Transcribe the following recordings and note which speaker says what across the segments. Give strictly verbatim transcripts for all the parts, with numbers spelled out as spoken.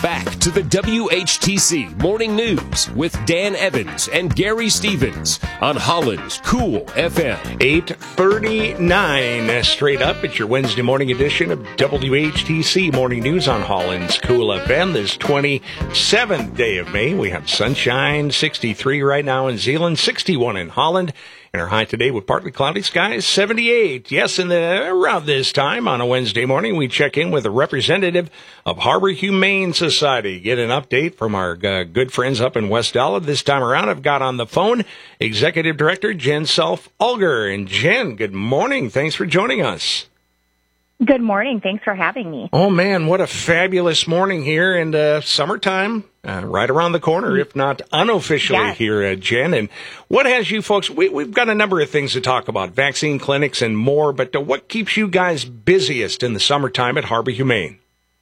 Speaker 1: back to the W H T C Morning News with Dan Evans and Gary Stevens on Holland's Cool F M.
Speaker 2: eight thirty-nine straight up. It's your Wednesday morning edition of W H T C Morning News on Holland's Cool F M. This twenty-seventh day of May. We have sunshine, sixty-three right now in Zeeland, sixty-one in Holland. And our high today with partly cloudy skies, seventy-eight. Yes, in the around this time on a Wednesday morning, we check in with a representative of Harbor Humane Society. Get an update from our uh, good friends up in West Olive. This time around, I've got on the phone Executive Director Jen Self-Ulger. And Jen, good morning. Thanks for joining us.
Speaker 3: Good morning. Thanks for having me.
Speaker 2: Oh, man, what a fabulous morning here in uh, summertime, uh, right around the corner, if not unofficially
Speaker 3: yes.
Speaker 2: here, uh, Jen. And what has you folks, we, we've got a number of things to talk about, vaccine clinics and more, but uh, what keeps you guys busiest in the summertime at Harbor Humane?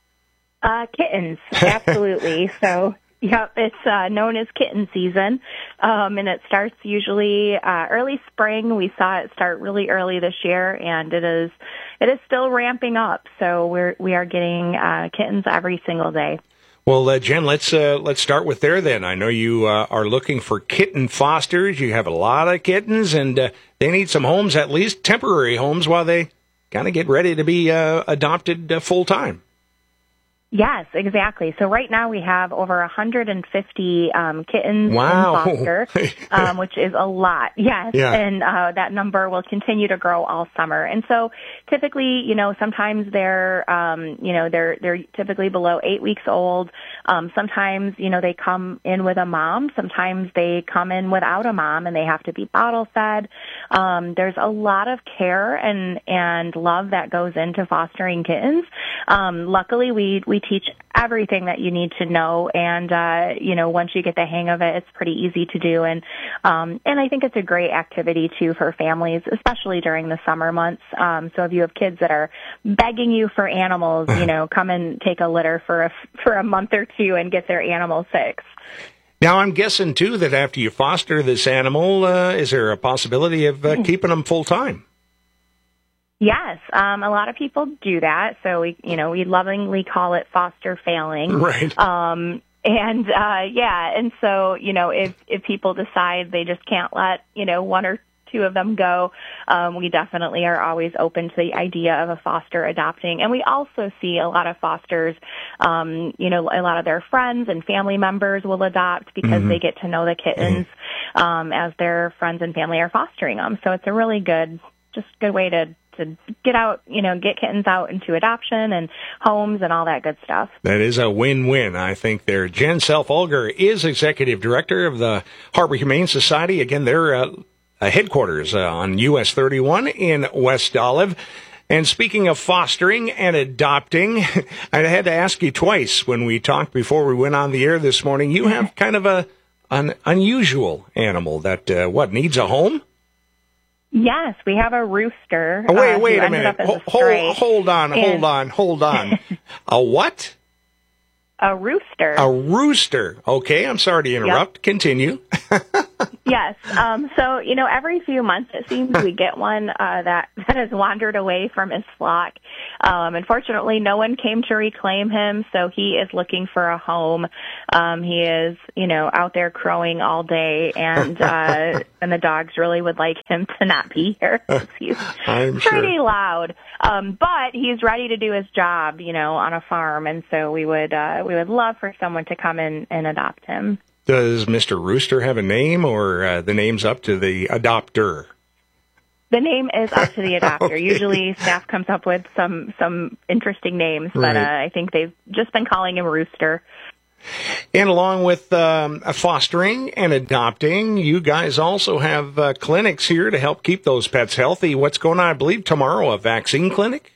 Speaker 3: Uh, kittens, absolutely. So, yep, it's uh, known as kitten season, um, and it starts usually uh, early spring. We saw it start really early this year, and it is it is still ramping up. So we're we are getting uh, kittens every single day.
Speaker 2: Well, uh, Jen, let's uh, let's start with there then. I know you uh, are looking for kitten fosters. You have a lot of kittens, and uh, they need some homes, at least temporary homes, while they kind of get ready to be uh, adopted uh, full time.
Speaker 3: Yes, exactly. So right now we have over one hundred fifty um, kittens
Speaker 2: wow.
Speaker 3: in foster, um, which is a lot. Yes,
Speaker 2: yeah.
Speaker 3: and uh, that number will continue to grow all summer. And so typically, you know, sometimes they're, um, you know, they're they're typically below eight weeks old. Um, sometimes, you know, they come in with a mom. Sometimes they come in without a mom, and they have to be bottle fed. Um, there's a lot of care and and love that goes into fostering kittens. Um, luckily, we we teach everything that you need to know, and uh, you know, once you get the hang of it, it's pretty easy to do, and um, and I think it's a great activity too for families, especially during the summer months. Um, so if you have kids that are begging you for animals, you know, come and take a litter for a for a month or two and get their animal fixed.
Speaker 2: Now, I'm guessing too that after you foster this animal, uh, is there a possibility of uh, keeping them full time?
Speaker 3: Yes, um, a lot of people do that. So we, you know, we lovingly call it foster failing.
Speaker 2: Right.
Speaker 3: Um, and uh, yeah, and so you know, if if people decide they just can't let you know one or two of them go, um, we definitely are always open to the idea of a foster adopting. And we also see a lot of fosters, um, you know, a lot of their friends and family members will adopt because mm-hmm. they get to know the kittens mm-hmm. um, as their friends and family are fostering them. So it's a really good, just good way to. to get out, you know, get kittens out into adoption and homes and all that good stuff.
Speaker 2: That is a win-win, I think, there. Jen Self-Ulger is Executive Director of the Harbor Humane Society. Again, they're uh, uh, headquarters uh, on U S thirty-one in West Olive. And speaking of fostering and adopting, I had to ask you twice when we talked before we went on the air this morning. You have kind of a an unusual animal that, uh, what, needs a home?
Speaker 3: Yes, we have a rooster.
Speaker 2: Oh, wait,
Speaker 3: uh,
Speaker 2: wait a minute.
Speaker 3: A
Speaker 2: hold, hold on,
Speaker 3: and
Speaker 2: hold on, hold on. A what?
Speaker 3: A rooster.
Speaker 2: A rooster. Okay, I'm sorry to interrupt. Yep. Continue.
Speaker 3: Yes. Um, so, you know, every few months it seems we get one uh, that, that has wandered away from his flock. Um, unfortunately, no one came to reclaim him, so he is looking for a home. Um, he is, you know, out there crowing all day, and uh, and the dogs really would like him to not be here. He's
Speaker 2: I'm
Speaker 3: pretty
Speaker 2: sure.
Speaker 3: loud, um, but he's ready to do his job, you know, on a farm, and so we would uh, we would love for someone to come in and adopt him.
Speaker 2: Does Mister Rooster have a name, or uh, the name's up to the adopter?
Speaker 3: The name is up to the adopter.
Speaker 2: Okay.
Speaker 3: Usually staff comes up with some, some interesting names, but
Speaker 2: right.
Speaker 3: uh, I think they've just been calling him Rooster.
Speaker 2: And along with um, fostering and adopting, you guys also have uh, clinics here to help keep those pets healthy. What's going on? I believe tomorrow, a vaccine clinic?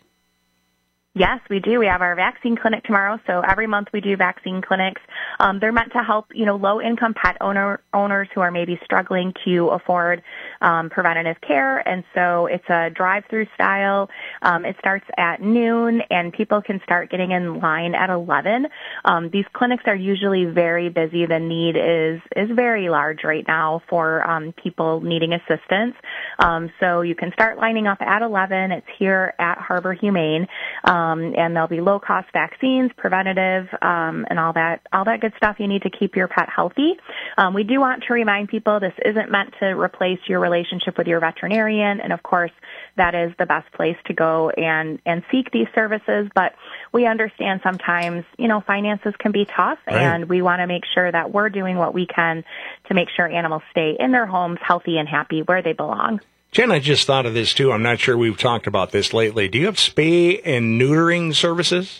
Speaker 3: Yes, we do. We have our vaccine clinic tomorrow. So every month we do vaccine clinics. Um, they're meant to help, you know, low-income pet owner owners who are maybe struggling to afford um, preventative care. And so it's a drive-through style. Um, it starts at noon, and people can start getting in line at eleven. Um, these clinics are usually very busy. The need is is very large right now for um, people needing assistance. Um, so you can start lining up at eleven. It's here at Harbor Humane, um, and there'll be low-cost vaccines, preventative, um, and all that all that good stuff you need to keep your pet healthy. Um, we do want to remind people this isn't meant to replace your relationship with your veterinarian, and of course, that is the best place to go and, and seek these services. But we understand sometimes, you know, finances can be tough,
Speaker 2: right.
Speaker 3: and we want to make sure that we're doing what we can to make sure animals stay in their homes healthy and happy where they belong.
Speaker 2: Jen, I just thought of this too. I'm not sure we've talked about this lately. Do you have spay and neutering services?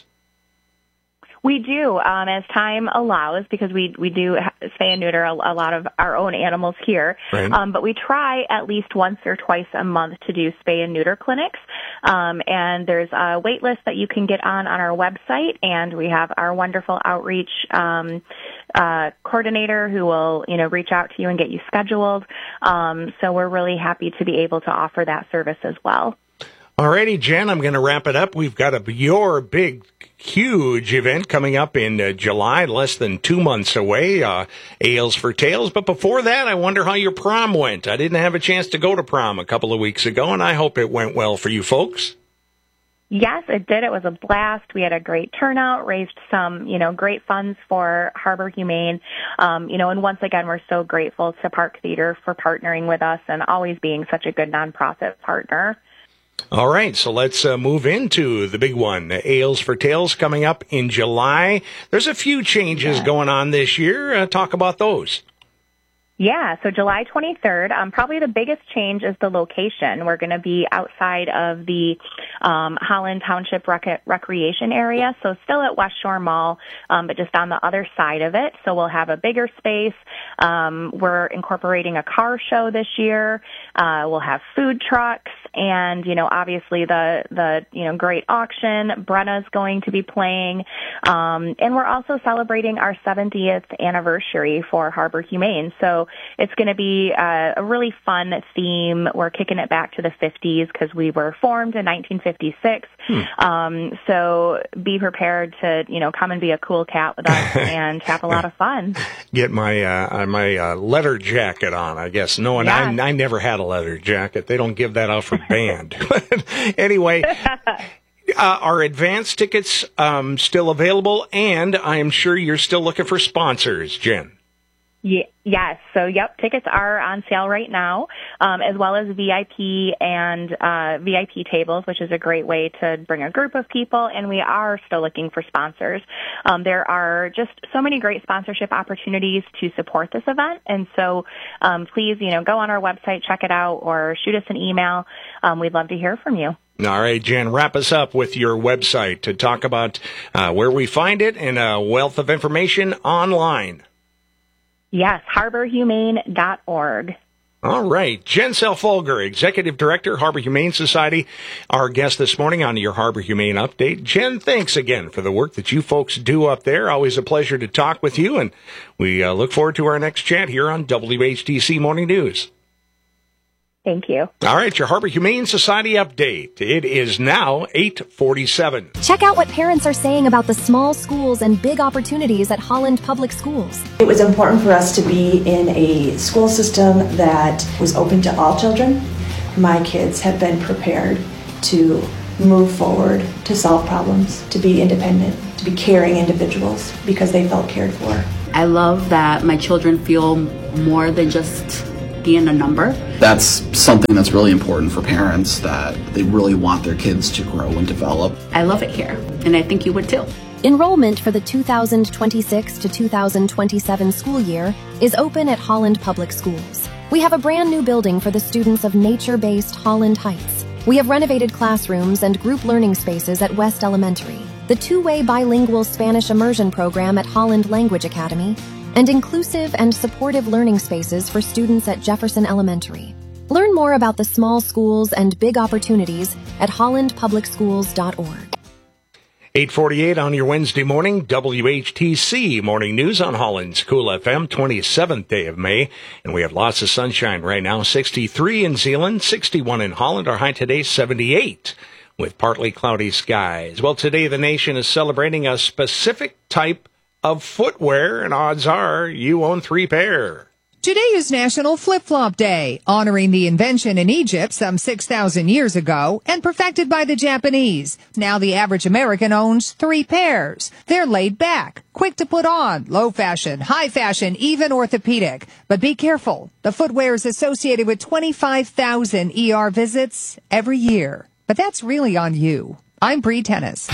Speaker 3: We do, um, as time allows, because we we do spay and neuter a, a lot of our own animals here.
Speaker 2: Right.
Speaker 3: Um, but we try at least once or twice a month to do spay and neuter clinics. Um, and there's a wait list that you can get on on our website, and we have our wonderful outreach um, uh, coordinator who will, you know, reach out to you and get you scheduled. Um, so we're really happy to be able to offer that service as well.
Speaker 2: All righty, Jen, I'm going to wrap it up. We've got a, your big, huge event coming up in uh, July, less than two months away, uh, Ales for Tales. But before that, I wonder how your prom went. I didn't have a chance to go to prom a couple of weeks ago, and I hope it went well for you folks.
Speaker 3: Yes, it did. It was a blast. We had a great turnout, raised some, you know, great funds for Harbor Humane. Um, you know, and once again, we're so grateful to Park Theater for partnering with us and always being such a good nonprofit partner.
Speaker 2: All right, so let's uh, move into the big one, Ales for Tales, coming up in July. There's a few changes
Speaker 3: yes.
Speaker 2: going on this year. Uh, talk about those.
Speaker 3: Yeah, so July twenty-third, um, probably the biggest change is the location. We're going to be outside of the um, Holland Township Rec- Recreation area, so still at West Shore Mall, um, but just on the other side of it. So we'll have a bigger space. Um, we're incorporating a car show this year. Uh, we'll have food trucks, and, you know, obviously the, the you know, great auction. Brenna's going to be playing. Um, and we're also celebrating our seventieth anniversary for Harbor Humane. So it's going to be uh, a really fun theme. We're kicking it back to the fifties because we were formed in nineteen fifty-six. Hmm. Um, so be prepared to, you know, come and be a cool cat with us and have a lot of fun.
Speaker 2: Get my uh, my uh, leather jacket on, I guess. No, and
Speaker 3: yeah.
Speaker 2: I, I never had a leather jacket. They don't give that out for band. Anyway, uh, are advance tickets um, still available? And I am sure you're still looking for sponsors, Jen.
Speaker 3: Yeah, yes. So, yep, tickets are on sale right now, um, as well as V I P and uh, V I P tables, which is a great way to bring a group of people. And we are still looking for sponsors. Um, there are just so many great sponsorship opportunities to support this event. And so, um, please, you know, go on our website, check it out, or shoot us an email. Um, we'd love to hear from you.
Speaker 2: All right, Jen, wrap us up with your website to talk about uh, where we find it and a wealth of information online.
Speaker 3: Yes, harbor humane dot org.
Speaker 2: All right. Jen Selfolger, Executive Director, Harbor Humane Society, our guest this morning on your Harbor Humane Update. Jen, thanks again for the work that you folks do up there. Always a pleasure to talk with you, and we uh, look forward to our next chat here on W H T C Morning News.
Speaker 3: Thank you.
Speaker 2: All right, your Harbor Humane Society update. It is now eight forty-seven.
Speaker 4: Check out what parents are saying about the small schools and big opportunities at Holland Public Schools.
Speaker 5: It was important for us to be in a school system that was open to all children. My kids have been prepared to move forward, to solve problems, to be independent, to be caring individuals because they felt cared for.
Speaker 6: I love that my children feel more than just being a number.
Speaker 7: That's something that's really important for parents, that they really want their kids to grow and develop.
Speaker 6: I love it here, and I think you would too.
Speaker 4: Enrollment for the two thousand twenty-six to two thousand twenty-seven school year is open at Holland Public Schools. We have a brand new building for the students of nature-based Holland Heights. We have renovated classrooms and group learning spaces at West Elementary, the two-way bilingual Spanish immersion program at Holland Language Academy, and inclusive and supportive learning spaces for students at Jefferson Elementary. Learn more about the small schools and big opportunities at holland public schools dot org.
Speaker 2: eight forty-eight on your Wednesday morning, W H T C Morning News on Holland's Cool F M, twenty-seventh day of May. And we have lots of sunshine right now, sixty-three in Zeeland, sixty-one in Holland. Our high today, seventy-eight, with partly cloudy skies. Well, today the nation is celebrating a specific type of footwear, and odds are you own three pair.
Speaker 8: Today is National Flip-Flop Day, honoring the invention in Egypt some six thousand years ago and perfected by the Japanese. Now the average American owns three pairs. They're laid back, quick to put on, low fashion, high fashion, even orthopedic. But be careful. The footwear is associated with twenty-five thousand E R visits every year. But that's really on you. I'm Bree Tennis.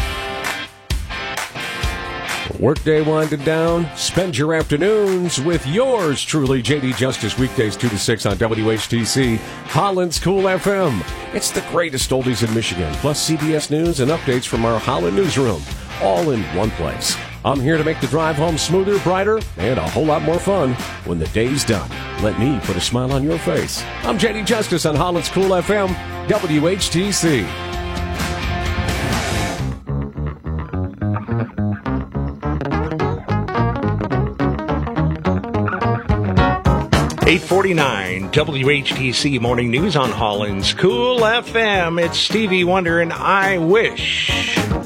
Speaker 1: Workday winding down. Spend your afternoons with yours truly, J D Justice, weekdays two to six on W H T C, Holland's Cool F M. It's the greatest oldies in Michigan, plus C B S News and updates from our Holland newsroom, all in one place. I'm here to make the drive home smoother, brighter, and a whole lot more fun when the day's done. Let me put a smile on your face. I'm J D Justice on Holland's Cool F M, W H T C.
Speaker 2: eight forty-nine, W H T C Morning News on Holland's Cool F M. It's Stevie Wonder and I Wish.